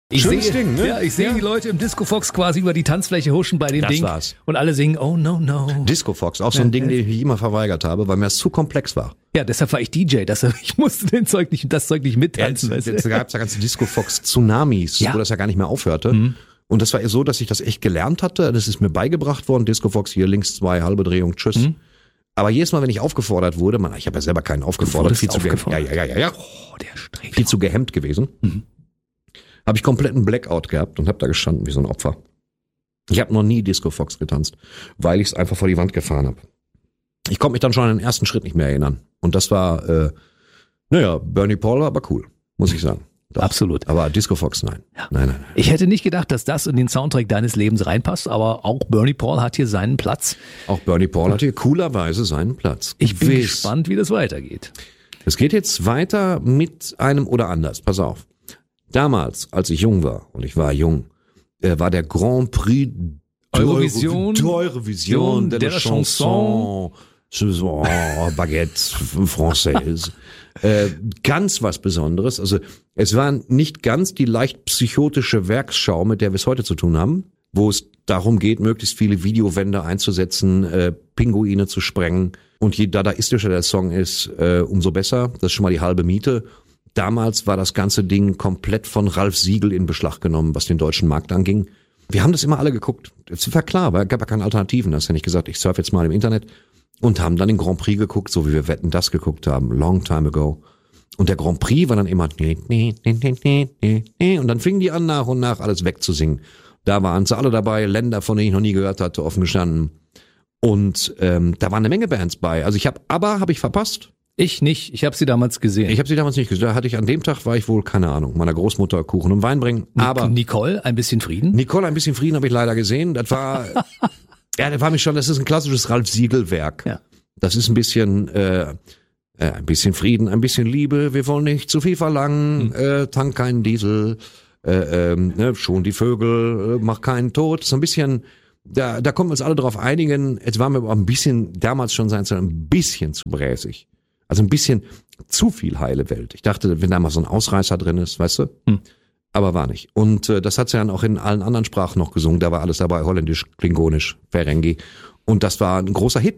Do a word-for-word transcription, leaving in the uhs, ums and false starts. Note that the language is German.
Ich Schönes sehe, Ding, ne? Ja, ich sehe Ja. die Leute im Disco Fox quasi über die Tanzfläche huschen bei dem Das Ding. war's. Und alle singen, oh no, no. Disco Fox, auch so ein Ding, den ich immer verweigert habe, weil mir das zu komplex war. Ja, deshalb war ich D J. Das, ich musste den Zeug nicht, das Zeug nicht mittanzen. Jetzt, weißt du? jetzt gab es ja ganze Disco Fox Tsunamis, Ja. wo das ja gar nicht mehr aufhörte. Mhm. Und das war eher so, dass ich das echt gelernt hatte. Das ist mir beigebracht worden. Disco Fox hier links zwei, halbe Drehung, tschüss. Mhm. Aber jedes Mal, wenn ich aufgefordert wurde, man, ich habe ja selber keinen aufgefordert, viel zu, aufgefordert. Ja, ja, ja, ja, ja. Oh, der Streber. Viel zu gehemmt gewesen. Mhm. Habe ich komplett einen Blackout gehabt und habe da gestanden wie so ein Opfer. Ich habe noch nie Disco Fox getanzt, weil ich es einfach vor die Wand gefahren habe. Ich konnte mich dann schon an den ersten Schritt nicht mehr erinnern. Und das war, äh, naja, Bernie Paul war aber cool, muss ich sagen. Doch. Absolut. Aber Disco Fox, nein. Ja. Nein, nein, nein. Ich hätte nicht gedacht, dass das in den Soundtrack deines Lebens reinpasst, aber auch Bernie Paul hat hier seinen Platz. Auch Bernie Paul hat hier coolerweise seinen Platz. Ich bin Gewiss. gespannt, wie das weitergeht. Es geht jetzt weiter mit einem oder anders. Pass auf. Damals, als ich jung war, und ich war jung, äh, war der Grand Prix Eurovision, Eurovision de, de la Chanson, Chanson Baguette Française. äh, ganz was Besonderes. Also es war nicht ganz die leicht psychotische Werksschau, mit der wir es heute zu tun haben, wo es darum geht, möglichst viele Videowände einzusetzen, äh, Pinguine zu sprengen. Und je dadaistischer der Song ist, äh, umso besser. Das ist schon mal die halbe Miete. Damals war das ganze Ding komplett von Ralf Siegel in Beschlag genommen, was den deutschen Markt anging. Wir haben das immer alle geguckt. Es war klar, weil es gab ja keine Alternativen. Da hast ja nicht gesagt, ich surfe jetzt mal im Internet. Und haben dann den Grand Prix geguckt, so wie wir Wetten, das geguckt haben, long time ago. Und der Grand Prix war dann immer und dann fingen die an, nach und nach alles wegzusingen. Da waren sie alle dabei, Länder, von denen ich noch nie gehört hatte, offen gestanden. Und ähm, da waren eine Menge Bands bei. Also ich habe ABBA habe ich verpasst. Ich nicht. Ich habe sie damals gesehen. Ich habe sie damals nicht gesehen. Da hatte ich an dem Tag, war ich wohl, keine Ahnung, meiner Großmutter Kuchen und Wein bringen. Aber Nicole, ein bisschen Frieden? Nicole, ein bisschen Frieden habe ich leider gesehen. Das war, ja, das war mich schon, das ist ein klassisches Ralf Siegel-Werk. Ja. Das ist ein bisschen, äh, äh, ein bisschen Frieden, ein bisschen Liebe. Wir wollen nicht zu viel verlangen. Mhm. Äh, tank keinen Diesel. Äh, äh, ne, schon die Vögel, äh, mach keinen Tod. So ein bisschen, da, da kommen wir uns alle drauf einigen. Jetzt waren wir aber ein bisschen, damals schon sein zu ein bisschen zu bräsig. Also ein bisschen zu viel heile Welt. Ich dachte, wenn da mal so ein Ausreißer drin ist, weißt du? Hm. Aber war nicht. Und äh, das hat sie dann auch in allen anderen Sprachen noch gesungen. Da war alles dabei, holländisch, klingonisch, Ferengi. Und das war ein großer Hit.